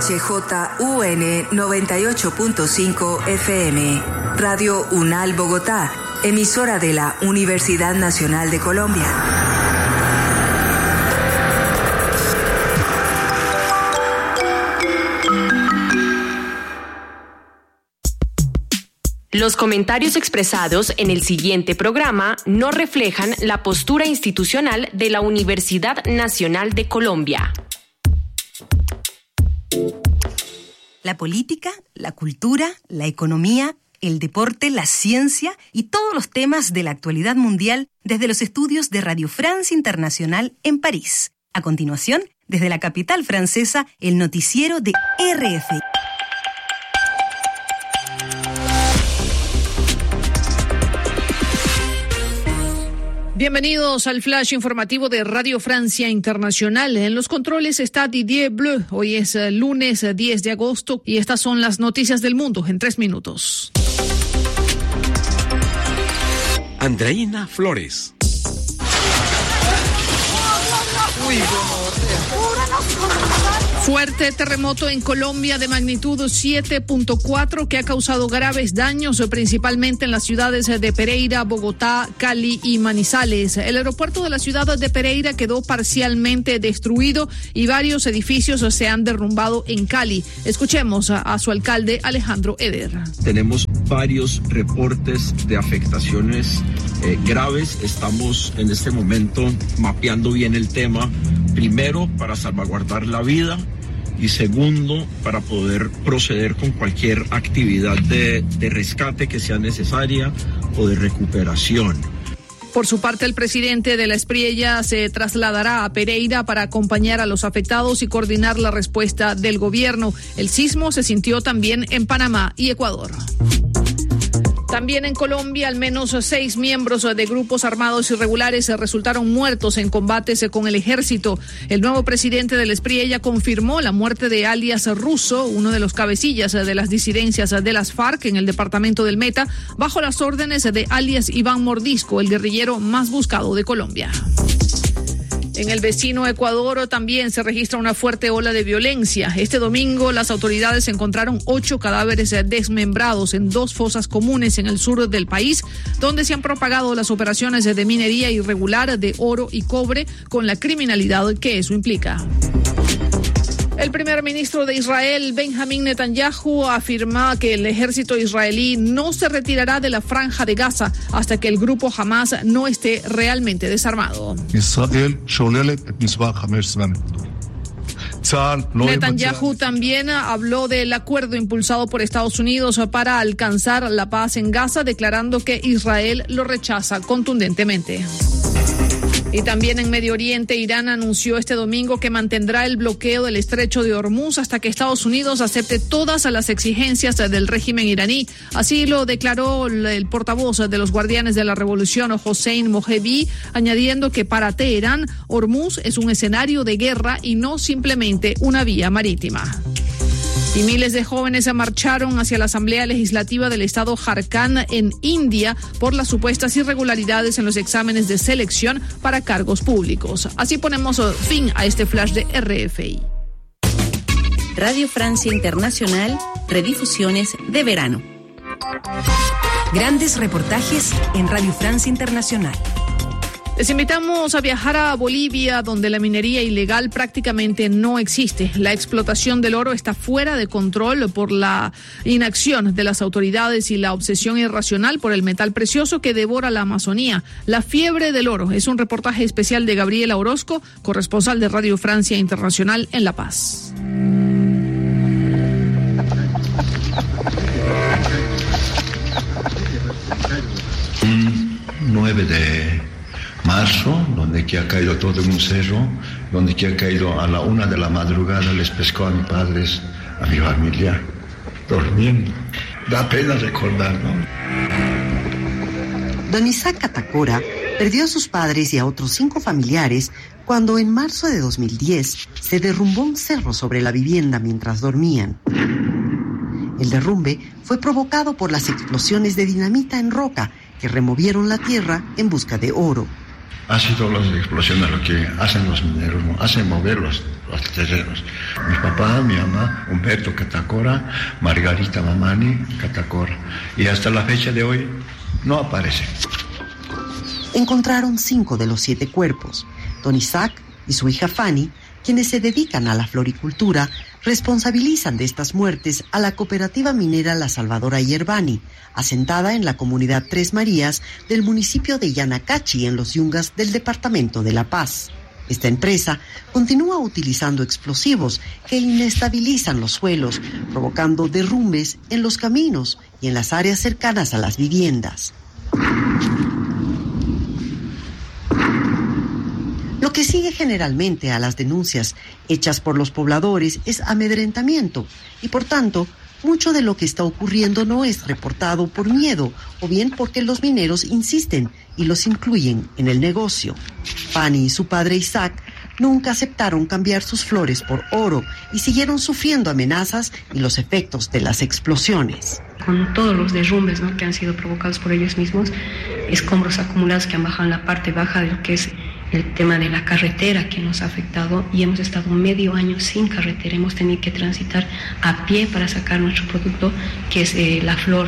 HJUN 98.5 FM, Radio UNAL Bogotá, emisora de la Universidad Nacional de Colombia. Los comentarios expresados en el siguiente programa no reflejan la postura institucional de la Universidad Nacional de Colombia. La política, la cultura, la economía, el deporte, la ciencia y todos los temas de la actualidad mundial desde los estudios de Radio France Internacional en París. A continuación, desde la capital francesa, el noticiero de RFI. Bienvenidos al flash informativo de Radio Francia Internacional. En los controles está Didier Bleu. Hoy es lunes 10 de agosto y estas son las noticias del mundo en 3 minutos. Andreina Flores. Fuerte terremoto en Colombia de magnitud 7.4 que ha causado graves daños, principalmente en las ciudades de Pereira, Bogotá, Cali y Manizales. El aeropuerto de la ciudad de Pereira quedó parcialmente destruido y varios edificios se han derrumbado en Cali. Escuchemos a su alcalde Alejandro Eder. Tenemos varios reportes de afectaciones graves. Estamos en este momento mapeando bien el tema. Primero, para salvaguardar la vida y segundo, para poder proceder con cualquier actividad de rescate que sea necesaria o de recuperación. Por su parte, el presidente de la Espriella se trasladará a Pereira para acompañar a los afectados y coordinar la respuesta del gobierno. El sismo se sintió también en Panamá y Ecuador. También en Colombia, al menos 6 miembros de grupos armados irregulares resultaron muertos en combates con el ejército. El nuevo presidente de la Espriella confirmó la muerte de alias Russo, uno de los cabecillas de las disidencias de las FARC en el departamento del Meta, bajo las órdenes de alias Iván Mordisco, el guerrillero más buscado de Colombia. En el vecino Ecuador también se registra una fuerte ola de violencia. Este domingo las autoridades encontraron 8 cadáveres desmembrados en 2 fosas comunes en el sur del país, donde se han propagado las operaciones de minería irregular de oro y cobre con la criminalidad que eso implica. El primer ministro de Israel, Benjamin Netanyahu, afirma que el ejército israelí no se retirará de la franja de Gaza hasta que el grupo Hamas no esté realmente desarmado. Netanyahu también habló del acuerdo impulsado por Estados Unidos para alcanzar la paz en Gaza, declarando que Israel lo rechaza contundentemente. Y también en Medio Oriente, Irán anunció este domingo que mantendrá el bloqueo del estrecho de Hormuz hasta que Estados Unidos acepte todas las exigencias del régimen iraní. Así lo declaró el portavoz de los Guardianes de la Revolución, Hossein Mojebi, añadiendo que para Teherán, Hormuz es un escenario de guerra y no simplemente una vía marítima. Y miles de jóvenes marcharon hacia la Asamblea Legislativa del estado Jharkhand en India por las supuestas irregularidades en los exámenes de selección para cargos públicos. Así ponemos fin a este flash de RFI. Radio Francia Internacional, redifusiones de verano. Grandes reportajes en Radio Francia Internacional. Les invitamos a viajar a Bolivia, donde la minería ilegal prácticamente no existe. La explotación del oro está fuera de control por la inacción de las autoridades y la obsesión irracional por el metal precioso que devora la Amazonía. La fiebre del oro es un reportaje especial de Gabriela Orozco, corresponsal de Radio Francia Internacional en La Paz. 9 de marzo, donde que ha caído todo en un cerro, donde que ha caído a la 1 de la madrugada, les pescó a mis padres, a mi familia, durmiendo. Da pena recordar, ¿no? Don Isaac Catacora perdió a sus padres y a otros 5 familiares cuando en marzo de 2010 se derrumbó un cerro sobre la vivienda mientras dormían. El derrumbe fue provocado por las explosiones de dinamita en roca que removieron la tierra en busca de oro. Ha sido las explosiones lo que hacen los mineros, ¿no? Hacen mover los terrenos. Mi papá, mi mamá, Humberto Catacora, Margarita Mamani Catacora. Y hasta la fecha de hoy no aparecen. Encontraron 5 de los 7 cuerpos. Don Isaac y su hija Fanny, quienes se dedican a la floricultura, responsabilizan de estas muertes a la cooperativa minera La Salvadora Yerbani, asentada en la comunidad Tres Marías del municipio de Yanacachi, en los Yungas del departamento de La Paz. Esta empresa continúa utilizando explosivos que inestabilizan los suelos, provocando derrumbes en los caminos y en las áreas cercanas a las viviendas. Lo que sigue generalmente a las denuncias hechas por los pobladores es amedrentamiento y, por tanto, mucho de lo que está ocurriendo no es reportado por miedo o bien porque los mineros insisten y los incluyen en el negocio. Fanny y su padre Isaac nunca aceptaron cambiar sus flores por oro y siguieron sufriendo amenazas y los efectos de las explosiones. Con todos los derrumbes, ¿no?, que han sido provocados por ellos mismos, escombros acumulados que han bajado en la parte baja de lo que es el tema de la carretera, que nos ha afectado, y hemos estado medio año sin carretera. Hemos tenido que transitar a pie para sacar nuestro producto, que es la flor.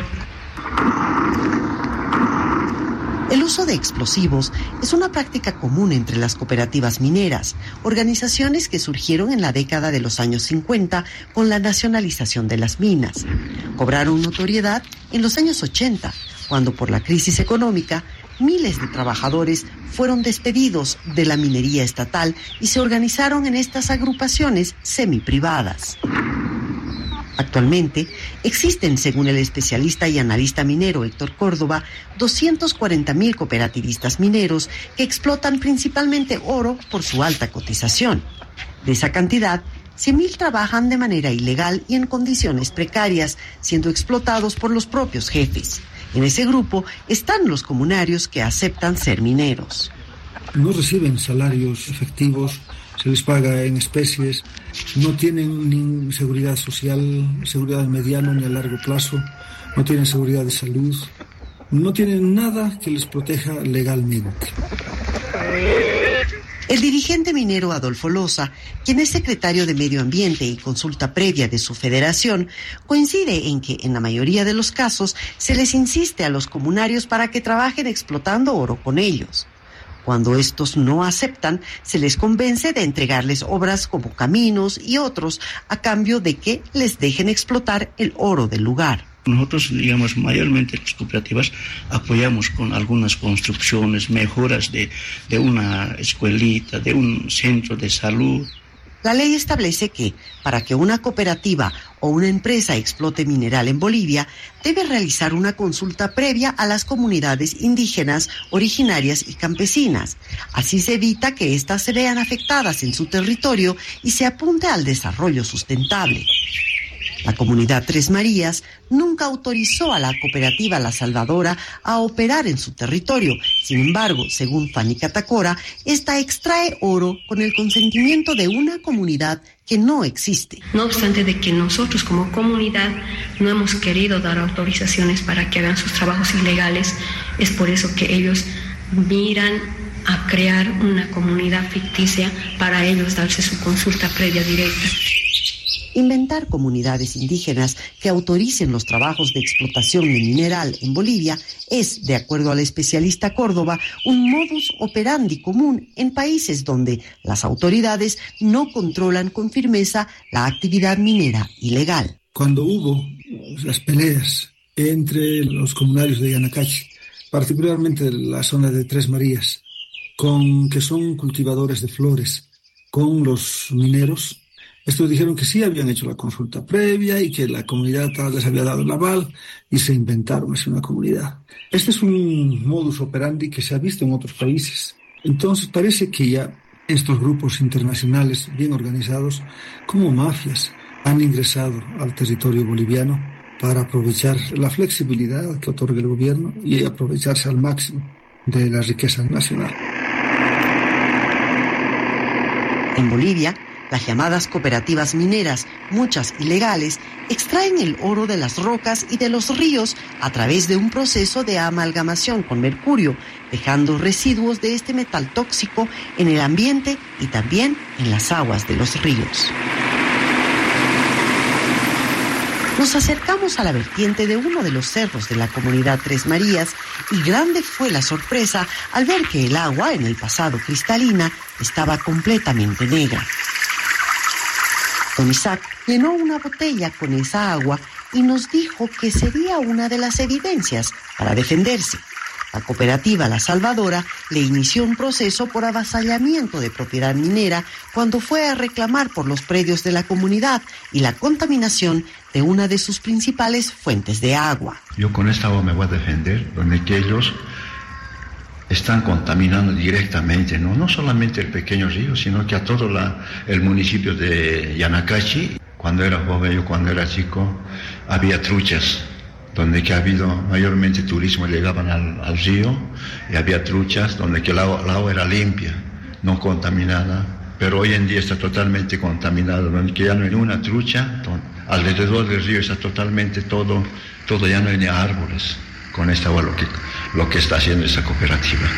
El uso de explosivos es una práctica común entre las cooperativas mineras, organizaciones que surgieron en la década de los años 50 con la nacionalización de las minas. Cobraron notoriedad en los años 80, cuando por la crisis económica miles de trabajadores fueron despedidos de la minería estatal y se organizaron en estas agrupaciones semiprivadas. Actualmente existen, según el especialista y analista minero Héctor Córdoba, 240,000 cooperativistas mineros que explotan principalmente oro por su alta cotización. De esa cantidad, 100,000 trabajan de manera ilegal y en condiciones precarias, siendo explotados por los propios jefes. En ese grupo están los comunarios que aceptan ser mineros. No reciben salarios efectivos, se les paga en especies, no tienen ni seguridad social, seguridad a mediano ni a largo plazo, no tienen seguridad de salud, no tienen nada que les proteja legalmente. El dirigente minero Adolfo Loza, quien es secretario de Medio Ambiente y Consulta Previa de su federación, coincide en que en la mayoría de los casos se les insiste a los comunarios para que trabajen explotando oro con ellos. Cuando estos no aceptan, se les convence de entregarles obras como caminos y otros a cambio de que les dejen explotar el oro del lugar. Nosotros, digamos, mayormente las cooperativas apoyamos con algunas construcciones, mejoras de una escuelita, de un centro de salud. La ley establece que, para que una cooperativa o una empresa explote mineral en Bolivia, debe realizar una consulta previa a las comunidades indígenas, originarias y campesinas. Así se evita que éstas se vean afectadas en su territorio y se apunte al desarrollo sustentable. La comunidad Tres Marías nunca autorizó a la cooperativa La Salvadora a operar en su territorio. Sin embargo, según Fanny Catacora, esta extrae oro con el consentimiento de una comunidad que no existe. No obstante de que nosotros como comunidad no hemos querido dar autorizaciones para que hagan sus trabajos ilegales, es por eso que ellos miran a crear una comunidad ficticia para ellos darse su consulta previa directa. Inventar comunidades indígenas que autoricen los trabajos de explotación de mineral en Bolivia es, de acuerdo al especialista Córdoba, un modus operandi común en países donde las autoridades no controlan con firmeza la actividad minera ilegal. Cuando hubo las peleas entre los comunarios de Yanacachi, particularmente de la zona de Tres Marías, que son cultivadores de flores, con los mineros, estos dijeron que sí habían hecho la consulta previa y que la comunidad les había dado el aval y se inventaron así una comunidad. Este es un modus operandi que se ha visto en otros países. Entonces parece que ya estos grupos internacionales bien organizados, como mafias, han ingresado al territorio boliviano para aprovechar la flexibilidad que otorga el gobierno y aprovecharse al máximo de la riqueza nacional. En Bolivia, Las llamadas cooperativas mineras, muchas ilegales, extraen el oro de las rocas y de los ríos a través de un proceso de amalgamación con mercurio, dejando residuos de este metal tóxico en el ambiente y también en las aguas de los ríos. Nos acercamos a la vertiente de uno de los cerros de la comunidad Tres Marías y grande fue la sorpresa al ver que el agua, en el pasado cristalina, estaba completamente negra. Don Isaac llenó una botella con esa agua y nos dijo que sería una de las evidencias para defenderse. La cooperativa La Salvadora le inició un proceso por avasallamiento de propiedad minera cuando fue a reclamar por los predios de la comunidad y la contaminación de una de sus principales fuentes de agua. Yo con esta agua me voy a defender, donde que ellos están contaminando directamente, no solamente el pequeño río, sino que a todo el municipio de Yanacachi. Cuando era joven, yo cuando era chico, había truchas, donde que ha habido mayormente turismo, llegaban al río y había truchas donde que el agua era limpia, no contaminada, pero hoy en día está totalmente contaminado, donde que ya no hay una trucha, alrededor del río está totalmente todo ya no hay ni árboles. Con esta agua lo que está haciendo esa cooperativa.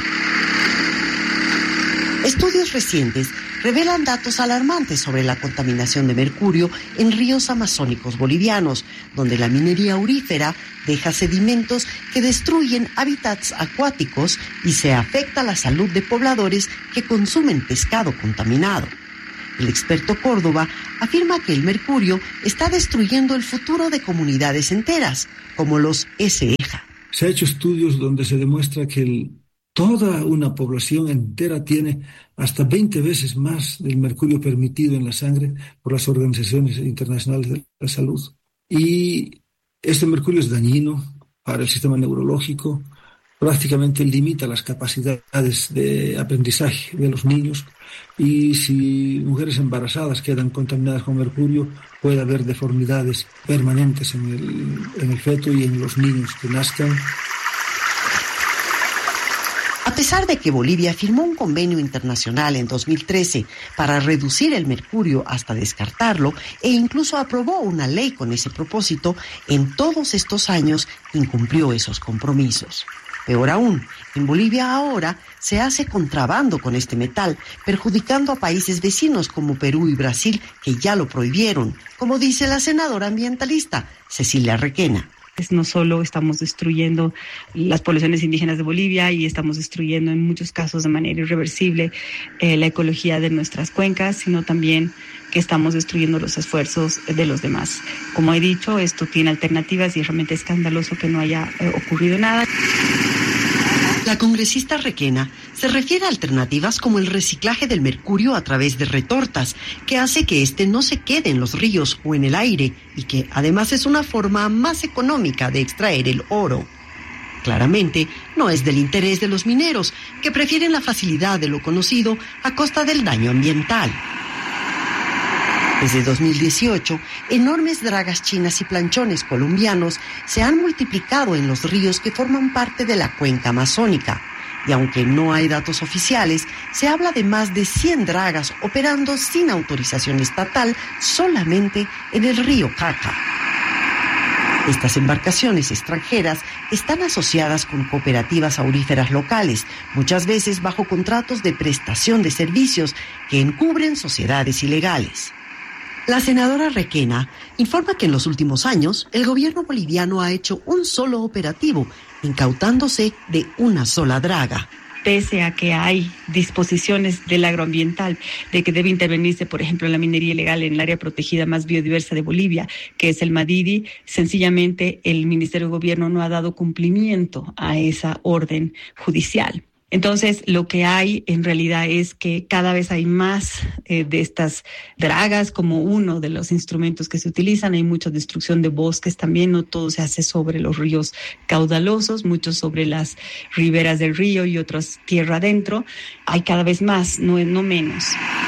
Estudios recientes revelan datos alarmantes sobre la contaminación de mercurio en ríos amazónicos bolivianos, donde la minería aurífera deja sedimentos que destruyen hábitats acuáticos y se afecta la salud de pobladores que consumen pescado contaminado. El experto Córdoba afirma que el mercurio está destruyendo el futuro de comunidades enteras, como los Eja. Se ha hecho estudios donde se demuestra que toda una población entera tiene hasta 20 veces más del mercurio permitido en la sangre por las organizaciones internacionales de la salud. Y este mercurio es dañino para el sistema neurológico, prácticamente limita las capacidades de aprendizaje de los niños, y si mujeres embarazadas quedan contaminadas con mercurio, puede haber deformidades permanentes en el feto y en los niños que nazcan. A pesar de que Bolivia firmó un convenio internacional en 2013 para reducir el mercurio hasta descartarlo e incluso aprobó una ley con ese propósito, en todos estos años incumplió esos compromisos. Peor aún, en Bolivia ahora se hace contrabando con este metal, perjudicando a países vecinos como Perú y Brasil, que ya lo prohibieron, como dice la senadora ambientalista Cecilia Requena. No solo estamos destruyendo las poblaciones indígenas de Bolivia y estamos destruyendo en muchos casos de manera irreversible la ecología de nuestras cuencas, sino también que estamos destruyendo los esfuerzos de los demás. Como he dicho, esto tiene alternativas y es realmente escandaloso que no haya ocurrido nada. La congresista Requena se refiere a alternativas como el reciclaje del mercurio a través de retortas, que hace que éste no se quede en los ríos o en el aire y que además es una forma más económica de extraer el oro. Claramente, no es del interés de los mineros, que prefieren la facilidad de lo conocido a costa del daño ambiental. Desde 2018, enormes dragas chinas y planchones colombianos se han multiplicado en los ríos que forman parte de la cuenca amazónica. Y aunque no hay datos oficiales, se habla de más de 100 dragas operando sin autorización estatal solamente en el río Caca. Estas embarcaciones extranjeras están asociadas con cooperativas auríferas locales, muchas veces bajo contratos de prestación de servicios que encubren sociedades ilegales. La senadora Requena informa que en los últimos años el gobierno boliviano ha hecho un solo operativo, incautándose de una sola draga. Pese a que hay disposiciones del agroambiental de que debe intervenirse, por ejemplo, en la minería ilegal en el área protegida más biodiversa de Bolivia, que es el Madidi, sencillamente el Ministerio de Gobierno no ha dado cumplimiento a esa orden judicial. Entonces, lo que hay en realidad es que cada vez hay más de estas dragas como uno de los instrumentos que se utilizan. Hay mucha destrucción de bosques también, no todo se hace sobre los ríos caudalosos, mucho sobre las riberas del río y otras tierra adentro. Hay cada vez más, no menos.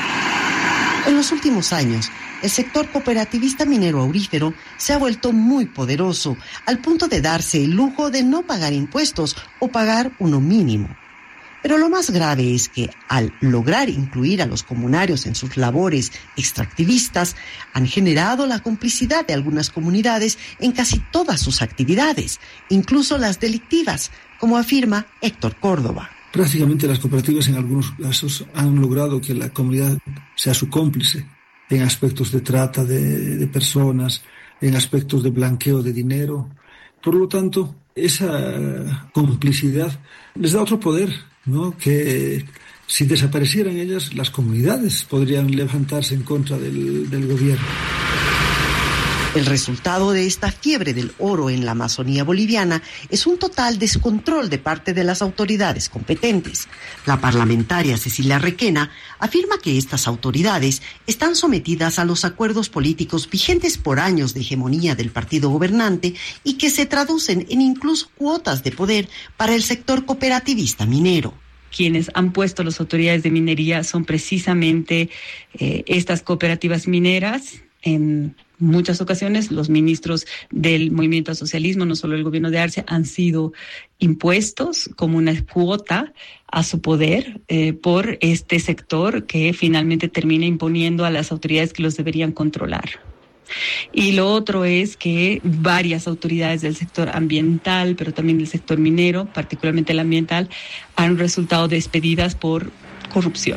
En los últimos años, el sector cooperativista minero aurífero se ha vuelto muy poderoso, al punto de darse el lujo de no pagar impuestos o pagar uno mínimo. Pero lo más grave es que, al lograr incluir a los comunarios en sus labores extractivistas, han generado la complicidad de algunas comunidades en casi todas sus actividades, incluso las delictivas, como afirma Héctor Córdoba. Prácticamente las cooperativas en algunos casos han logrado que la comunidad sea su cómplice en aspectos de trata de personas, en aspectos de blanqueo de dinero. Por lo tanto, esa complicidad les da otro poder, ¿no? Que si desaparecieran ellas, las comunidades podrían levantarse en contra del gobierno. El resultado de esta fiebre del oro en la Amazonía boliviana es un total descontrol de parte de las autoridades competentes. La parlamentaria Cecilia Requena afirma que estas autoridades están sometidas a los acuerdos políticos vigentes por años de hegemonía del partido gobernante y que se traducen en incluso cuotas de poder para el sector cooperativista minero. Quienes han puesto las autoridades de minería son precisamente estas cooperativas mineras. En muchas ocasiones los ministros del movimiento al socialismo, no solo el gobierno de Arce, han sido impuestos como una cuota a su poder por este sector que finalmente termina imponiendo a las autoridades que los deberían controlar. Y lo otro es que varias autoridades del sector ambiental, pero también del sector minero, particularmente el ambiental, han resultado despedidas por corrupción.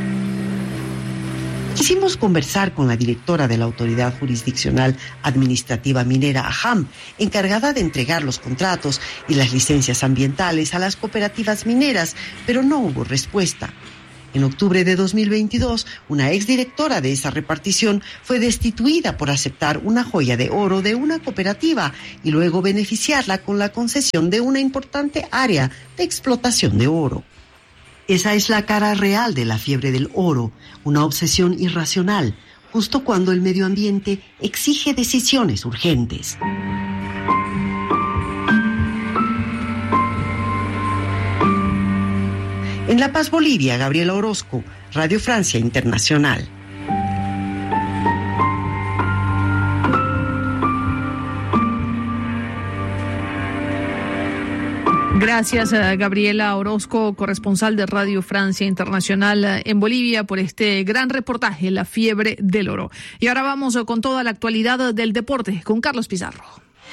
Quisimos conversar con la directora de la Autoridad Jurisdiccional Administrativa Minera AJAM, encargada de entregar los contratos y las licencias ambientales a las cooperativas mineras, pero no hubo respuesta. En octubre de 2022, una exdirectora de esa repartición fue destituida por aceptar una joya de oro de una cooperativa y luego beneficiarla con la concesión de una importante área de explotación de oro. Esa es la cara real de la fiebre del oro, una obsesión irracional, justo cuando el medio ambiente exige decisiones urgentes. En La Paz, Bolivia, Gabriela Orozco, Radio Francia Internacional. Gracias, Gabriela Orozco, corresponsal de Radio Francia Internacional en Bolivia, por este gran reportaje, La fiebre del oro. Y ahora vamos con toda la actualidad del deporte, con Carlos Pizarro.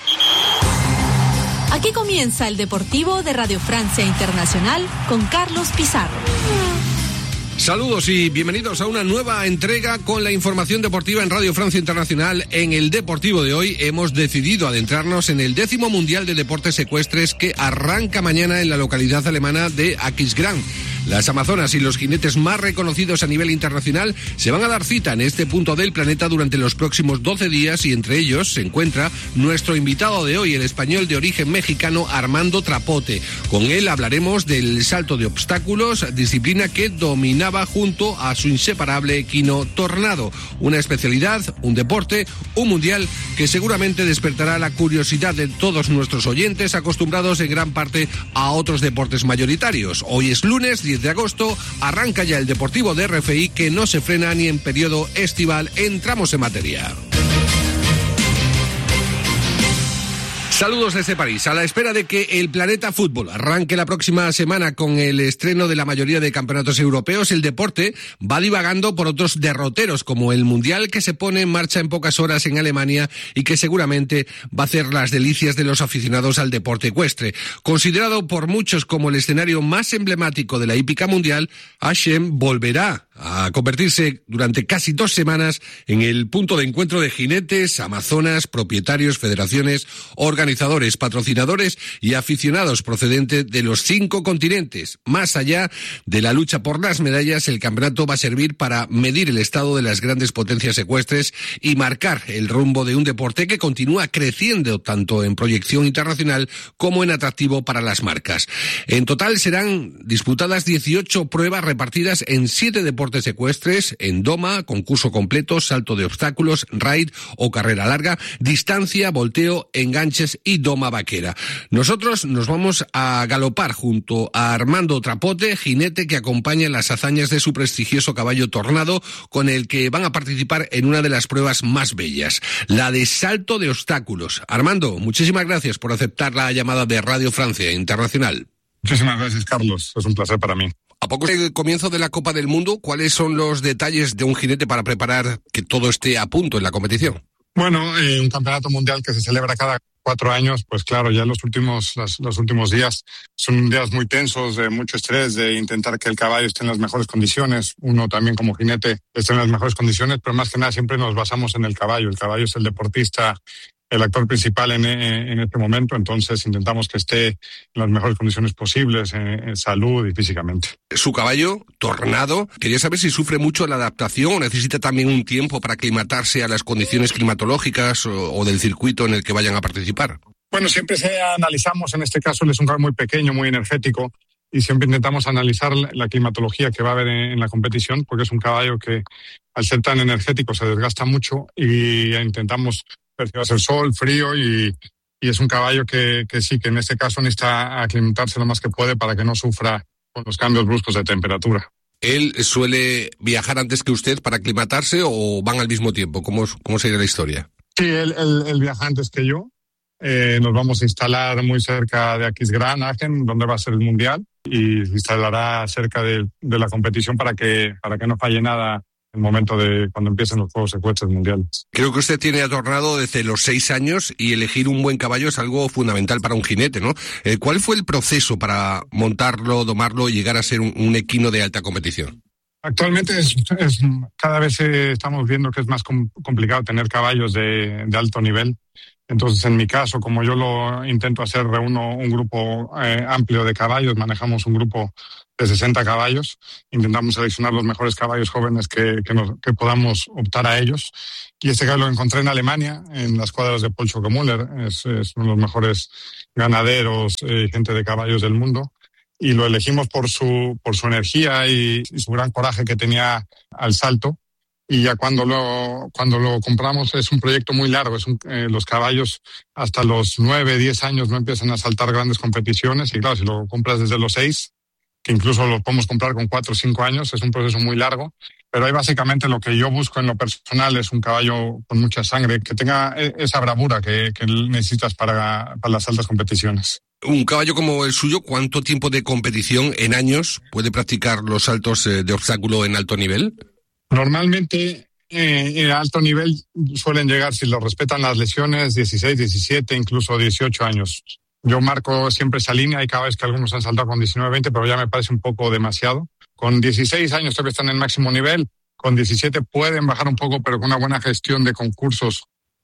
Aquí comienza el Deportivo de Radio Francia Internacional con Carlos Pizarro. Saludos y bienvenidos a una nueva entrega con la información deportiva en Radio Francia Internacional. En el Deportivo de hoy hemos decidido adentrarnos en el 10º Mundial de Deportes Ecuestres que arranca mañana en la localidad alemana de Aquisgrán. Las amazonas y los jinetes más reconocidos a nivel internacional se van a dar cita en este punto del planeta durante los próximos 12 días y entre ellos se encuentra nuestro invitado de hoy, el español de origen mexicano Armando Trapote. Con él hablaremos del salto de obstáculos, disciplina que dominaba junto a su inseparable equino Tornado. Una especialidad, un deporte, un mundial que seguramente despertará la curiosidad de todos nuestros oyentes acostumbrados en gran parte a otros deportes mayoritarios. Hoy es lunes 10 de agosto, arranca ya el Deportivo de RFI que no se frena ni en periodo estival. Entramos en materia. Saludos desde París. A la espera de que el Planeta Fútbol arranque la próxima semana con el estreno de la mayoría de campeonatos europeos, el deporte va divagando por otros derroteros, como el Mundial que se pone en marcha en pocas horas en Alemania y que seguramente va a hacer las delicias de los aficionados al deporte ecuestre. Considerado por muchos como el escenario más emblemático de la hípica mundial, Aschem volverá a convertirse durante casi 2 semanas en el punto de encuentro de jinetes, amazonas, propietarios, federaciones, organizadores, patrocinadores y aficionados procedentes de los 5 continentes. Más allá de la lucha por las medallas, el campeonato va a servir para medir el estado de las grandes potencias ecuestres y marcar el rumbo de un deporte que continúa creciendo tanto en proyección internacional como en atractivo para las marcas. En total serán disputadas 18 pruebas repartidas en 7 deportes ecuestres, en doma, concurso completo, salto de obstáculos, raid o carrera larga, distancia, volteo, enganches y doma vaquera. Nosotros nos vamos a galopar junto a Armando Trapote, jinete que acompaña las hazañas de su prestigioso caballo Tornado, con el que van a participar en una de las pruebas más bellas, la de salto de obstáculos. Armando, muchísimas gracias por aceptar la llamada de Radio Francia Internacional. Muchísimas gracias, Carlos. Es un placer para mí. ¿A poco es el comienzo de la Copa del Mundo? ¿Cuáles son los detalles de un jinete para preparar que todo esté a punto en la competición? Bueno, un campeonato mundial que se celebra cada 4 años, pues claro, ya los últimos días son días muy tensos, de mucho estrés, de intentar que el caballo esté en las mejores condiciones. Uno también como jinete esté en las mejores condiciones, pero más que nada siempre nos basamos en el caballo. El caballo es el deportista, el actor principal en este momento, entonces intentamos que esté en las mejores condiciones posibles, en salud y físicamente. Su caballo, Tornado, quería saber si sufre mucho la adaptación o necesita también un tiempo para aclimatarse a las condiciones climatológicas o del circuito en el que vayan a participar. Bueno, siempre analizamos, en este caso él es un caballo muy pequeño, muy energético, y siempre intentamos analizar la climatología que va a haber en la competición, porque es un caballo que al ser tan energético se desgasta mucho y intentamos percibas el sol, frío y es un caballo que sí, que en este caso necesita aclimatarse lo más que puede para que no sufra con los cambios bruscos de temperatura. ¿Él suele viajar antes que usted para aclimatarse o van al mismo tiempo? ¿Cómo sería la historia? Sí, él viaja antes que yo. Nos vamos a instalar muy cerca de Aquisgrán, Aachen, donde va a ser el Mundial, y se instalará cerca de la competición para que no falle nada en el momento de cuando empiecen los Juegos Ecuestres Mundiales. Creo que usted tiene a Tornado desde los 6 años y elegir un buen caballo es algo fundamental para un jinete, ¿no? ¿Cuál fue el proceso para montarlo, domarlo y llegar a ser un equino de alta competición? Actualmente cada vez estamos viendo que es más complicado tener caballos de alto nivel. Entonces, en mi caso, como yo lo intento hacer, reúno un grupo amplio de caballos, manejamos un grupo de 60 caballos, intentamos seleccionar los mejores caballos jóvenes que podamos optar a ellos. Y este caballo lo encontré en Alemania, en las cuadras de Paul Schockemüller, es uno de los mejores ganaderos, gente de caballos del mundo. Y lo elegimos por su energía y su gran coraje que tenía al salto. Y ya cuando lo compramos es un proyecto muy largo. Los caballos hasta los 9, 10 años no empiezan a saltar grandes competiciones. Y claro, si lo compras desde los 6, que incluso lo podemos comprar con 4 o 5 años, es un proceso muy largo. Pero ahí básicamente lo que yo busco en lo personal es un caballo con mucha sangre, que tenga esa bravura que necesitas para las altas competiciones. Un caballo como el suyo, ¿cuánto tiempo de competición en años puede practicar los saltos de obstáculo en alto nivel? Normalmente en alto nivel suelen llegar, si lo respetan las lesiones, 16, 17, incluso 18 años. Yo marco siempre esa línea, hay cada vez que algunos han saltado con 19, 20, pero ya me parece un poco demasiado. Con 16 años todavía están en máximo nivel, con 17 pueden bajar un poco, pero con una buena gestión de concursos,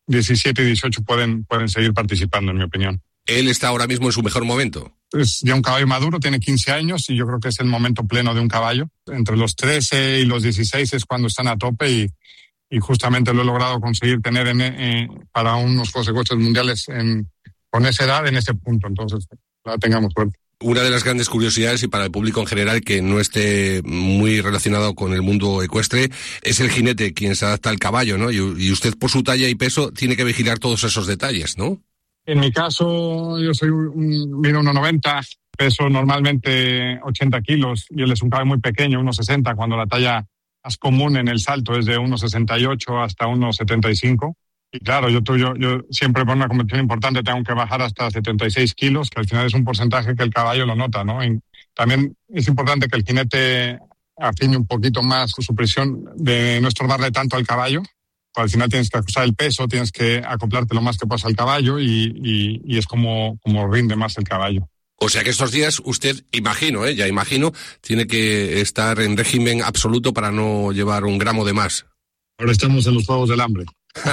17 y 18 pueden seguir participando, en mi opinión. ¿Él está ahora mismo en su mejor momento? Es ya un caballo maduro, tiene 15 años y yo creo que es el momento pleno de un caballo. Entre los 13 y los 16 es cuando están a tope y justamente lo he logrado conseguir tener para unos Juegos Ecuestres Mundiales con esa edad, en ese punto. Entonces, la tengamos suerte. Una de las grandes curiosidades, y para el público en general que no esté muy relacionado con el mundo ecuestre, es el jinete quien se adapta al caballo, ¿no? Y usted, por su talla y peso, tiene que vigilar todos esos detalles, ¿no? En mi caso, yo mido 1,90, peso normalmente 80 kilos y él es un caballo muy pequeño, 1,60, cuando la talla más común en el salto es de 1,68 hasta 1,75. Y claro, yo siempre por una competición importante tengo que bajar hasta 76 kilos, que al final es un porcentaje que el caballo lo nota, ¿no? Y también es importante que el jinete afine un poquito más su presión de no estorbarle tanto al caballo. Al final tienes que ajustar el peso, tienes que acoplarte lo más que pasa al caballo y es como rinde más el caballo. O sea que estos días usted, ya imagino, tiene que estar en régimen absoluto para no llevar un gramo de más. Ahora estamos en los Juegos del Hambre.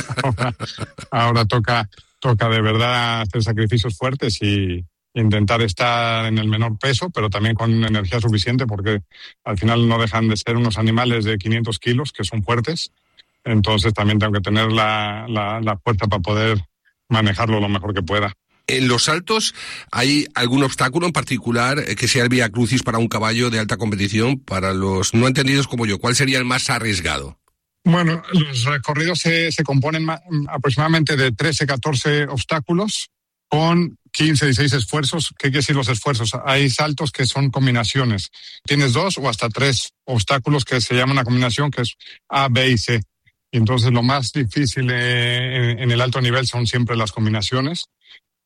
Ahora toca de verdad hacer sacrificios fuertes y intentar estar en el menor peso, pero también con energía suficiente, porque al final no dejan de ser unos animales de 500 kilos que son fuertes. Entonces también tengo que tener la fuerza para poder manejarlo lo mejor que pueda. ¿En los saltos hay algún obstáculo en particular que sea el vía crucis para un caballo de alta competición? Para los no entendidos como yo, ¿cuál sería el más arriesgado? Bueno, los recorridos se componen aproximadamente de 13, 14 obstáculos con 15, 16 esfuerzos. ¿Qué quiere decir los esfuerzos? Hay saltos que son combinaciones. Tienes 2 o hasta 3 obstáculos que se llama una combinación, que es A, B y C. Y entonces lo más difícil en el alto nivel son siempre las combinaciones,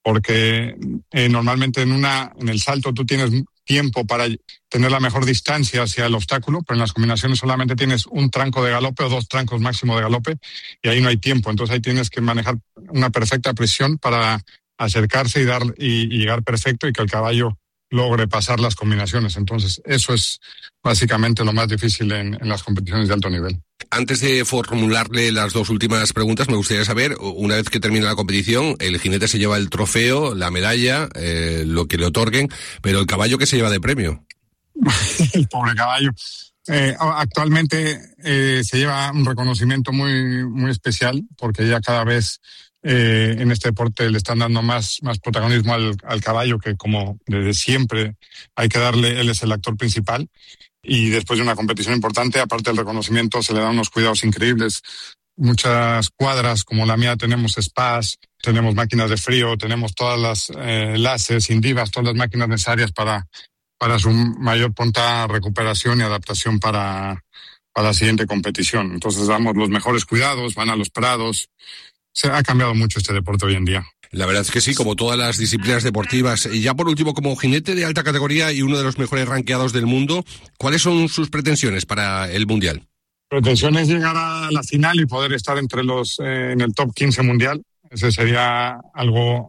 porque normalmente en el salto tú tienes tiempo para tener la mejor distancia hacia el obstáculo, pero en las combinaciones solamente tienes un tranco de galope o 2 trancos máximo de galope y ahí no hay tiempo. Entonces ahí tienes que manejar una perfecta presión para acercarse y llegar perfecto y que el caballo logre pasar las combinaciones. Entonces eso es básicamente lo más difícil en las competiciones de alto nivel. Antes de formularle las 2 últimas preguntas, me gustaría saber, una vez que termina la competición, el jinete se lleva el trofeo, la medalla, lo que le otorguen, pero el caballo, ¿qué se lleva de premio? El pobre caballo. Actualmente se lleva un reconocimiento muy, muy especial, porque ya cada vez en este deporte le están dando más protagonismo al caballo, que como desde siempre hay que darle, él es el actor principal. Y después de una competición importante, aparte del reconocimiento, se le dan unos cuidados increíbles. Muchas cuadras, como la mía, tenemos spas, tenemos máquinas de frío, tenemos todas las láseres, indivas, todas las máquinas necesarias para su mayor pronta recuperación y adaptación para la siguiente competición. Entonces damos los mejores cuidados, van a los prados. Se ha cambiado mucho este deporte hoy en día. La verdad es que sí, como todas las disciplinas deportivas. Y ya por último, como jinete de alta categoría y uno de los mejores rankeados del mundo, ¿cuáles son sus pretensiones para el Mundial? Pretensión es llegar a la final y poder estar entre en el top 15 mundial. Ese sería algo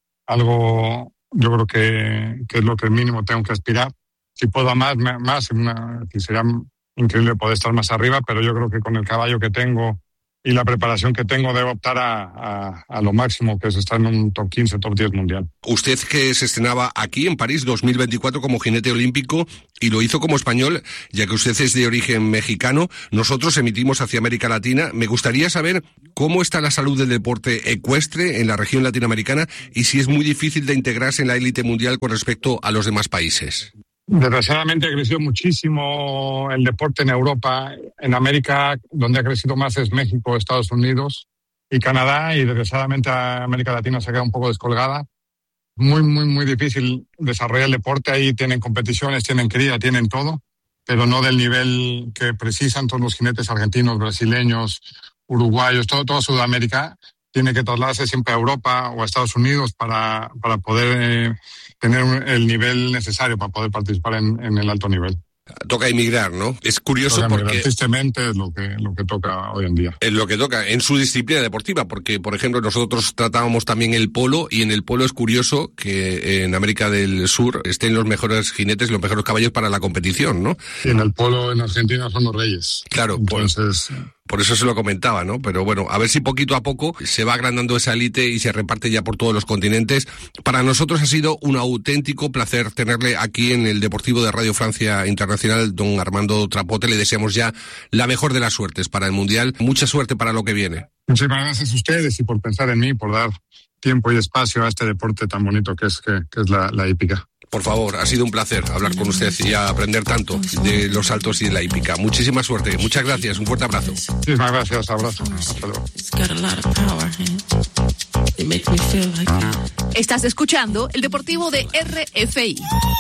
yo creo que es lo que mínimo tengo que aspirar. Si puedo más, que sería increíble poder estar más arriba, pero yo creo que con el caballo que tengo y la preparación que tengo debo optar a lo máximo, que es estar en un top 15, top 10 mundial. Usted, que se estrenaba aquí en París 2024 como jinete olímpico y lo hizo como español, ya que usted es de origen mexicano, nosotros emitimos hacia América Latina. Me gustaría saber cómo está la salud del deporte ecuestre en la región latinoamericana y si es muy difícil de integrarse en la élite mundial con respecto a los demás países. Desgraciadamente ha crecido muchísimo el deporte en Europa. En América, donde ha crecido más es México, Estados Unidos y Canadá, y desgraciadamente América Latina se queda un poco descolgada. Muy, muy, muy difícil desarrollar el deporte. Ahí tienen competiciones, tienen cría, tienen todo, pero no del nivel que precisan todos los jinetes argentinos, brasileños, uruguayos, toda Sudamérica. Tiene que trasladarse siempre a Europa o a Estados Unidos para poder tener el nivel necesario para poder participar en el alto nivel. Toca emigrar, ¿no? Es curioso porque... Tristemente es lo que toca hoy en día. Es lo que toca en su disciplina deportiva, porque, por ejemplo, nosotros tratábamos también el polo, y en el polo es curioso que en América del Sur estén los mejores jinetes y los mejores caballos para la competición, ¿no? Y en el polo en Argentina son los reyes. Claro, entonces... Por eso se lo comentaba, ¿no? Pero bueno, a ver si poquito a poco se va agrandando esa élite y se reparte ya por todos los continentes. Para nosotros ha sido un auténtico placer tenerle aquí en el Deportivo de Radio Francia Internacional, don Armando Trapote. Le deseamos ya la mejor de las suertes para el Mundial. Mucha suerte para lo que viene. Muchísimas gracias a ustedes y por pensar en mí, por dar tiempo y espacio a este deporte tan bonito que es la hípica. Por favor, ha sido un placer hablar con usted y aprender tanto de los saltos y de la hípica. Muchísima suerte, muchas gracias, un fuerte abrazo. Muchísimas gracias, abrazo. Hasta luego. Estás escuchando el Deportivo de RFI.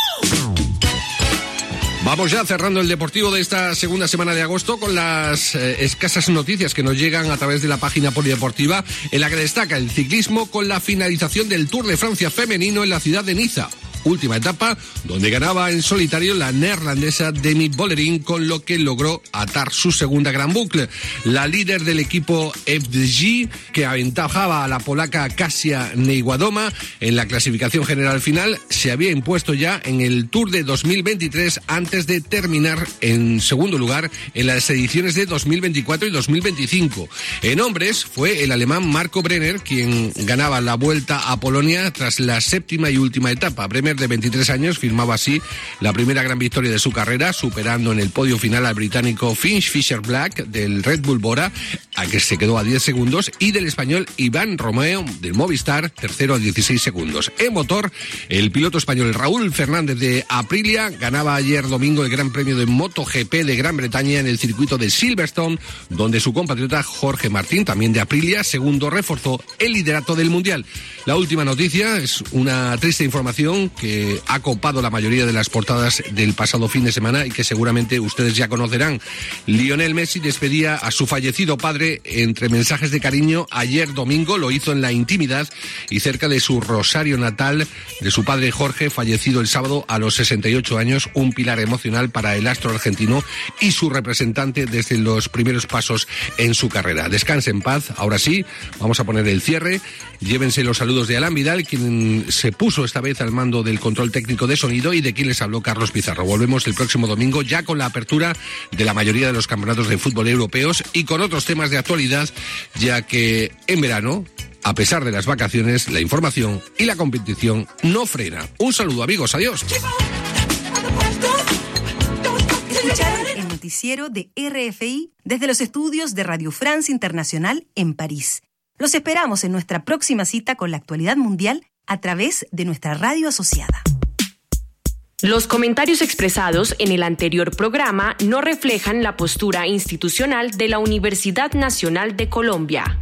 Vamos ya cerrando el Deportivo de esta segunda semana de agosto con las escasas noticias que nos llegan a través de la página polideportiva, en la que destaca el ciclismo con la finalización del Tour de Francia femenino en la ciudad de Niza. Última etapa donde ganaba en solitario la neerlandesa Demi Vollering, con lo que logró atar su segunda gran bucle. La líder del equipo FDJ, que aventajaba a la polaca Kasia Niewiadoma en la clasificación general final, se había impuesto ya en el Tour de 2023 antes de terminar en segundo lugar en las ediciones de 2024 y 2025. En hombres fue el alemán Marco Brenner quien ganaba la Vuelta a Polonia tras la séptima y última etapa. Bremer, de 23 años, firmaba así la primera gran victoria de su carrera, superando en el podio final al británico Finch Fisher Black del Red Bull Bora, a que se quedó a 10 segundos, y del español Iván Romeo del Movistar, tercero a 16 segundos. En motor, el piloto español Raúl Fernández de Aprilia ganaba ayer domingo el Gran Premio de MotoGP de Gran Bretaña en el circuito de Silverstone, donde su compatriota Jorge Martín, también de Aprilia, segundo, reforzó el liderato del Mundial. La última noticia es una triste información que que ha copado la mayoría de las portadas del pasado fin de semana y que seguramente ustedes ya conocerán. Lionel Messi despedía a su fallecido padre entre mensajes de cariño ayer domingo, lo hizo en la intimidad y cerca de su Rosario natal, de su padre Jorge, fallecido el sábado a los 68 años, un pilar emocional para el astro argentino y su representante desde los primeros pasos en su carrera. Descanse en paz. Ahora sí, vamos a poner el cierre. Llévense los saludos de Alan Vidal, quien se puso esta vez al mando del control técnico de sonido, y de quien les habló Carlos Pizarro. Volvemos el próximo domingo ya con la apertura de la mayoría de los campeonatos de fútbol europeos y con otros temas de actualidad, ya que en verano, a pesar de las vacaciones, la información y la competición no frena. Un saludo, amigos. Adiós. Escucharon el noticiero de RFI desde los estudios de Radio France Internacional en París. Los esperamos en nuestra próxima cita con la actualidad mundial a través de nuestra radio asociada. Los comentarios expresados en el anterior programa no reflejan la postura institucional de la Universidad Nacional de Colombia.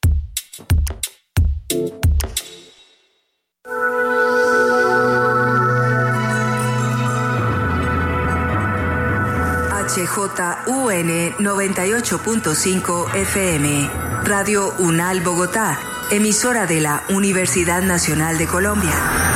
HJUN 98.5 FM, Radio UNAL Bogotá, emisora de la Universidad Nacional de Colombia.